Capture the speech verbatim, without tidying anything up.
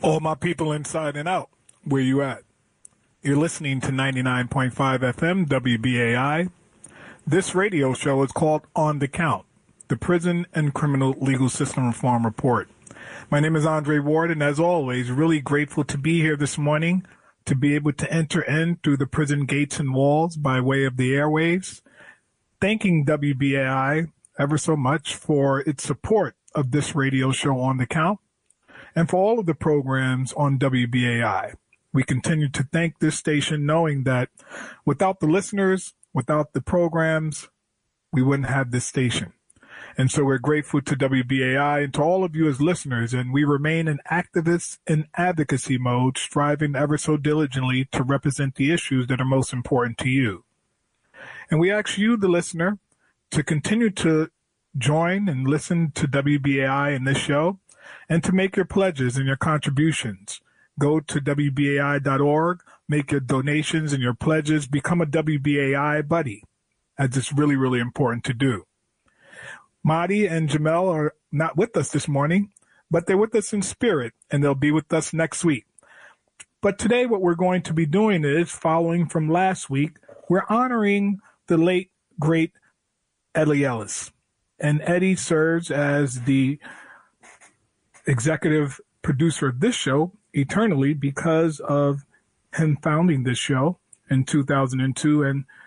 All my people inside and out, where you at? You're listening to ninety-nine point five F M W B A I. This radio show is called On the Count, the Prison and Criminal Legal System Reform Report. My name is Andre Ward, and as always, really grateful to be here this morning, to be able to enter in through the prison gates and walls by way of the airwaves. Thanking W B A I ever so much for its support of this radio show On the Count, and for all of the programs on W B A I. We continue to thank this station, knowing that without the listeners, without the programs, we wouldn't have this station. And so we're grateful to W B A I and to all of you as listeners, and we remain in activist and advocacy mode, striving ever so diligently to represent the issues that are most important to you. And we ask you, the listener, to continue to join and listen to W B A I in this show, and to make your pledges and your contributions. Go to W B A I dot org, make your donations and your pledges, become a W B A I buddy, as it's really, really important to do. Mahdi and Jamel are not with us this morning, but they're with us in spirit, and they'll be with us next week. But today what we're going to be doing is, following from last week, we're honoring the late, great Eddie Ellis. And Eddie serves as the executive producer of this show eternally because of him founding this show in two thousand two and